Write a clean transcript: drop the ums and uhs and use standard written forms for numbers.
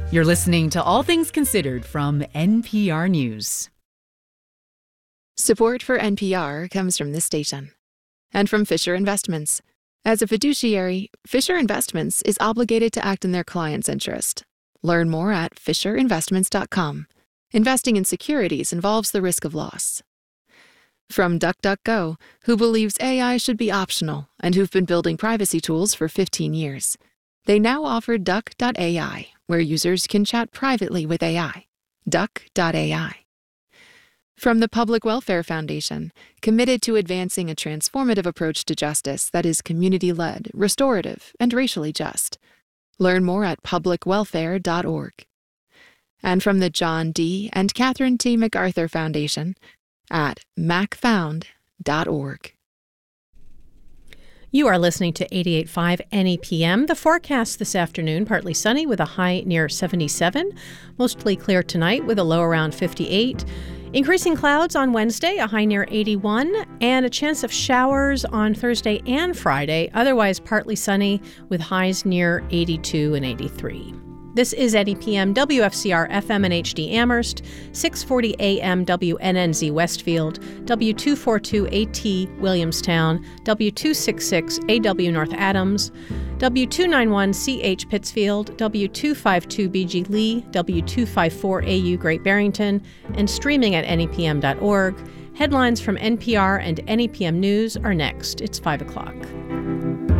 You're listening to All Things Considered from NPR News. Support for NPR comes from this station and from Fisher Investments. As a fiduciary, Fisher Investments is obligated to act in their client's interest. Learn more at fisherinvestments.com. Investing in securities involves the risk of loss. From DuckDuckGo, who believes AI should be optional and who've been building privacy tools for 15 years. They now offer Duck.ai, where users can chat privately with AI. Duck.ai. From the Public Welfare Foundation, committed to advancing a transformative approach to justice that is community-led, restorative, and racially just. Learn more at publicwelfare.org. And from the John D. and Catherine T. MacArthur Foundation at macfound.org. You are listening to 88.5 NEPM. The forecast this afternoon, partly sunny with a high near 77. Mostly clear tonight with a low around 58. Increasing clouds on Wednesday, a high near 81. And a chance of showers on Thursday and Friday. Otherwise partly sunny with highs near 82 and 83. This is NEPM WFCR FM and HD Amherst, 640 AM WNNZ Westfield, W242 AT Williamstown, W266 AW North Adams, W291 CH Pittsfield, W252 BG Lee, W254 AU Great Barrington, and streaming at NEPM.org. Headlines from NPR and NEPM News are next. It's 5 o'clock.